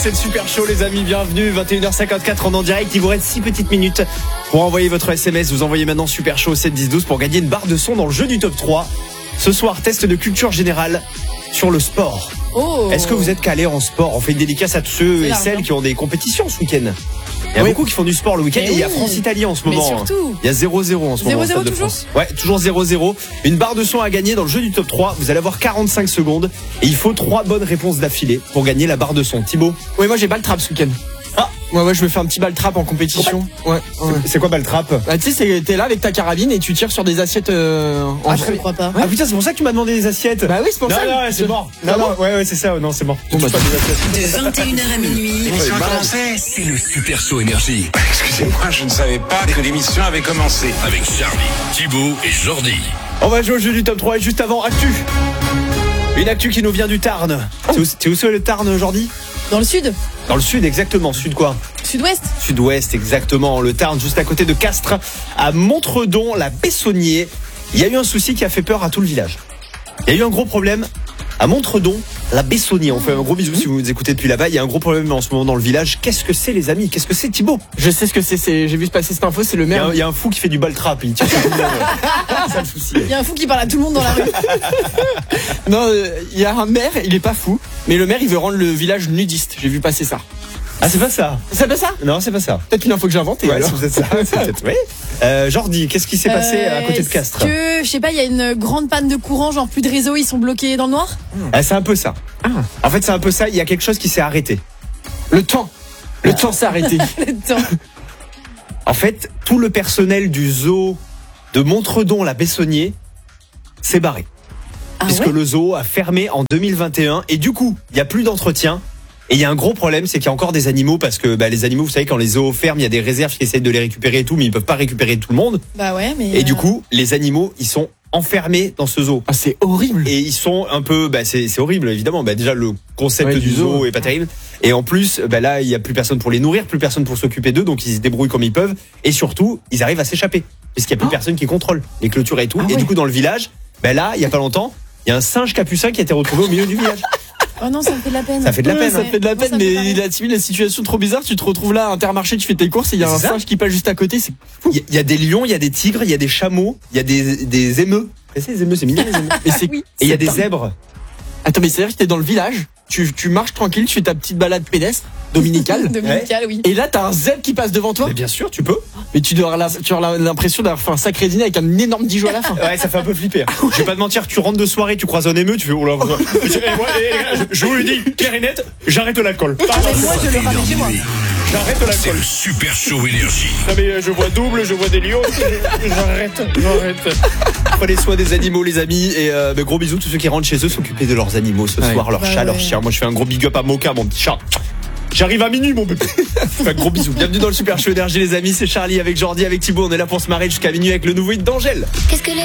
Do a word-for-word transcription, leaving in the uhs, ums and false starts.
c'est le Super Show les amis, bienvenue, vingt et une heures cinquante-quatre, on est en direct, il vous reste six petites minutes pour envoyer votre S M S, vous envoyez maintenant Super Show sept dix douze pour gagner une barre de son dans le jeu du top trois. Ce soir, test de culture générale sur le sport. Oh. Est-ce que vous êtes calé en sport? On fait une dédicace à tous ceux C'est et large, celles hein. qui ont des compétitions ce week-end. Il y a Oui. beaucoup qui font du sport le week-end Mais et il y a oui. France-Italie en ce Mais moment. surtout. Il y a zéro zéro en ce moment. zéro zéro au Stade de toujours France. Ouais, toujours zéro zéro. Une barre de son à gagner dans le jeu du top trois. Vous allez avoir quarante-cinq secondes et il faut trois bonnes réponses d'affilée pour gagner la barre de son. Thibaut? Oui, moi j'ai ball trap ce week-end. Ah. Ouais, ouais, je me fais un petit ball trap en compétition. Ouais, ouais. C'est quoi Baltrap? Bah, tu sais, c'est- t'es là avec ta carabine et tu tires sur des assiettes euh, en Ah, je ne crois pas. Ah putain, c'est pour ça que tu m'as demandé des assiettes. Bah oui, c'est pour non, ça. non, c'est mort. Non, Ah non, bon ouais, ouais, c'est ça. Non, c'est mort. Bon, Tu bah, touches pas des assiettes. De vingt et une heures à minuit. L'émission a commencé. C'est le Super Show Énergie. Excusez-moi, je ne savais pas que l'émission avait commencé. Avec Charlie, Thibaut et Jordi. On va jouer au jeu du top trois et juste avant, actu. Une actu qui nous vient du Tarn. T'es où, t'es où c'est le Tarn aujourd'hui? Dans le sud, Dans le sud, exactement. Sud quoi? sud-ouest. Sud-ouest, exactement. Le Tarn, juste à côté de Castres, à Montredon, la Bessonnier. Il y a eu un souci qui a fait peur à tout le village. Il y a eu un gros problème à Montredon, la Bessonnier. On fait un gros bisou si vous nous écoutez depuis là-bas. Il y a un gros problème en ce moment dans le village. Qu'est-ce que c'est, les amis? Qu'est-ce que c'est, Thibaut? Je sais ce que c'est, c'est j'ai vu passer cette info, c'est le Il y, a maire. un, il y a un fou qui fait du ball trap. Il tire sur tout le monde. C'est ça le souci. Il y a un fou qui parle à tout le monde dans la rue. Non, euh, il y a un maire, il est pas fou, mais le maire il veut rendre le village nudiste. J'ai vu passer ça. Ah, c'est pas ça? C'est pas ça? Non, c'est pas ça. Peut-être une info que j'ai inventée. Ouais, alors. c'est peut-être ça. C'est peut-être, ouais. Euh, Jordi, qu'est-ce qui s'est passé à côté de Castres? Est-ce que, je sais pas, il y a une grande panne de courant, genre plus de réseau, ils sont bloqués dans le noir? Ah, c'est un peu ça. En fait, c'est un peu ça. Il y a quelque chose qui s'est arrêté. Le temps. Le temps s'est arrêté. Le temps. En fait, tout le personnel du zoo de Montredon, la Bessonnier, s'est barré. Ah puisque ouais le zoo a fermé en deux mille vingt et un. Et du coup, il n'y a plus d'entretien. Et il y a un gros problème, c'est qu'il y a encore des animaux, parce que bah, les animaux, vous savez, quand les zoos ferment, il y a des réserves qui essayent de les récupérer et tout, mais ils ne peuvent pas récupérer tout le monde. Bah ouais, mais. Et du euh, coup, les animaux, ils sont enfermés dans ce zoo. Ah, c'est horrible. Et ils sont un peu, bah c'est c'est horrible évidemment. Bah déjà le concept Ouais, du du zoo zoo. est pas terrible. Et en plus, bah là il y a plus personne pour les nourrir, plus personne pour s'occuper d'eux, donc ils se débrouillent comme ils peuvent. Et surtout, ils arrivent à s'échapper puisqu'il y a plus Oh. personne qui contrôle les clôtures et tout. Ah et ouais. du coup dans le village, bah là il y a pas longtemps, il y a un singe capucin qui a été retrouvé au milieu du village. Oh non, ça me fait de la peine. Ça fait de la Ouais, peine, ça hein. fait de la Moi, ça peine, me fait mais pareil. il a suivi la situation trop bizarre. Tu te retrouves là à Intermarché, tu fais tes courses et il y a Mais un c'est ça. singe qui passe juste à côté. C'est Il y, a- il y a des lions, il y a des tigres, il y a des chameaux, il y a des des émeux. Vous savez, les émeux, c'est mignon les émeux. mais c'est Oui. Et il y a c'est des dingue. zèbres. Attends, mais c'est-à-dire que t'es dans le village, tu, tu marches tranquille, tu fais ta petite balade pédestre, dominicale. Dominical, oui. Et là, t'as un zèbre qui passe devant toi. Mais bien sûr, tu peux. Mais tu dois avoir la- tu as l'impression d'avoir fait un sacré dîner avec un énorme Dijon à la fin. Ouais, ça fait un peu flipper. Je vais pas te mentir, tu rentres de soirée, tu croises un émeu, tu fais oh là. Je, eh, moi, eh, je- je vous le dis, clair et net, j'arrête l'alcool. Mais moi, je le ramène chez moi. J'arrête C'est l'alcool. le Super Show Énergie. Non mais euh, je vois double, je vois des lions. J'arrête, j'arrête. Prenez soin des animaux, les amis, et euh, bah, gros bisous tous ceux qui rentrent chez eux, s'occuper de leurs animaux ce Ouais. soir, leurs Bah chats, leurs ouais. chiens. Moi, je fais un gros big up à Moka, mon petit chat. J'arrive à minuit, mon bébé. Un gros bisou. Bienvenue dans le Super Show Énergie, les amis. C'est Charlie avec Jordi, avec Thibaut. On est là pour se marrer jusqu'à minuit avec le nouveau hit d'Angèle. Qu'est-ce que les